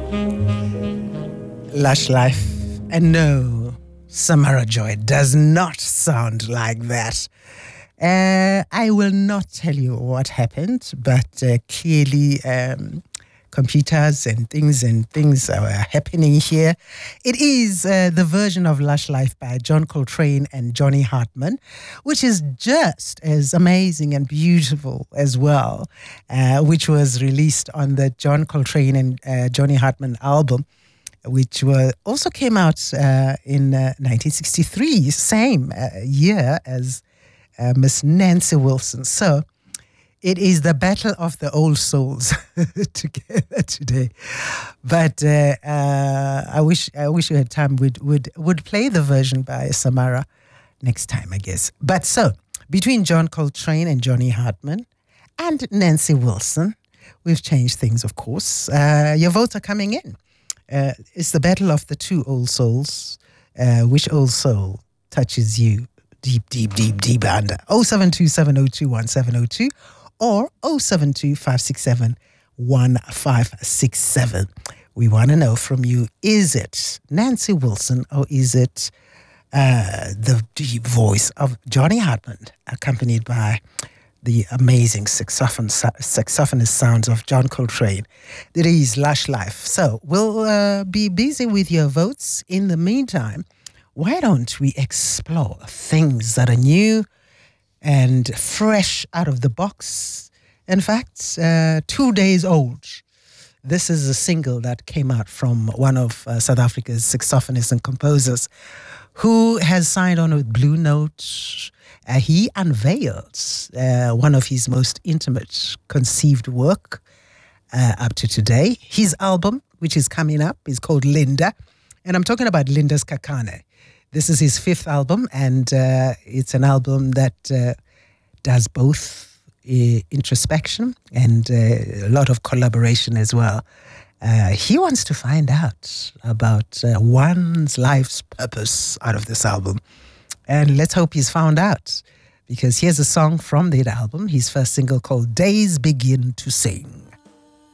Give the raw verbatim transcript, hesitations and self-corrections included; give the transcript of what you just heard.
Lush Life. And no, Samara Joy does not sound like that. Uh, I will not tell you what happened, but uh, clearly um, computers and things and things are happening here. It is uh, the version of Lush Life by John Coltrane and Johnny Hartman, which is just as amazing and beautiful as well, uh, which was released on the John Coltrane and uh, Johnny Hartman album, which were also came out uh, in uh, nineteen sixty-three, same uh, year as uh, Miss Nancy Wilson. So it is the battle of the old souls together today. But uh, uh, I wish I wish we had time. Would would would play the version by Samara next time, I guess. But so between John Coltrane and Johnny Hartman and Nancy Wilson, we've changed things, of course. Uh, your votes are coming in. Uh, it's the battle of the two old souls. Uh, which old soul touches you deep, deep, deep, deep under? oh seven two, seven oh two, one seven oh two or oh seven two, five six seven, one five six seven. We want to know from you, is it Nancy Wilson or is it uh, the deep voice of Johnny Hartman, accompanied by the amazing saxophone, saxophonist sounds of John Coltrane? It is Lush Life. So we'll uh, be busy with your votes. In the meantime, why don't we explore things that are new and fresh out of the box? In fact, uh, two days old. This is a single that came out from one of uh, South Africa's saxophonists and composers who has signed on with Blue Note. Uh, he unveils uh, one of his most intimate conceived work uh, up to today. His album, which is coming up, is called Linda. And I'm talking about Linda Skakane. This is his fifth album, and uh, it's an album that uh, does both uh, introspection and uh, a lot of collaboration as well. Uh, he wants to find out about uh, one's life's purpose out of this album. And let's hope he's found out, because here's a song from that album, his first single called Days Begin to Sing.